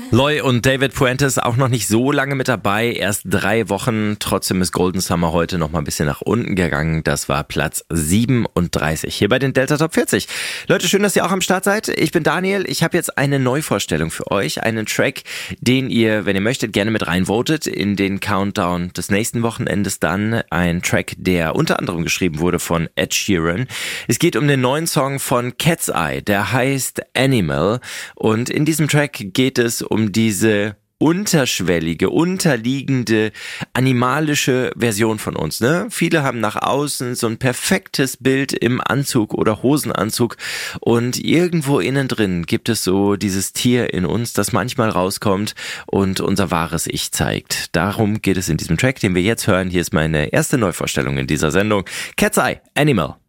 Loy und David Puentes auch noch nicht so lange mit dabei, erst 3 Wochen. Trotzdem ist Golden Summer heute noch mal ein bisschen nach unten gegangen. Das war Platz 37 hier bei den Delta Top 40. Leute, schön, dass ihr auch am Start seid. Ich bin Daniel. Ich habe jetzt eine Neuvorstellung für euch. Einen Track, den ihr, wenn ihr möchtet, gerne mit reinvotet in den Countdown des nächsten Wochenendes dann. Ein Track, der unter anderem geschrieben wurde von Ed Sheeran. Es geht um den neuen Song von Cat's Eye. Der heißt Animal. Und in diesem Track geht es um diese unterschwellige, unterliegende, animalische Version von uns, ne? Viele haben nach außen so ein perfektes Bild im Anzug oder Hosenanzug und irgendwo innen drin gibt es so dieses Tier in uns, das manchmal rauskommt und unser wahres Ich zeigt. Darum geht es in diesem Track, den wir jetzt hören. Hier ist meine erste Neuvorstellung in dieser Sendung. Cat's Eye, Animal.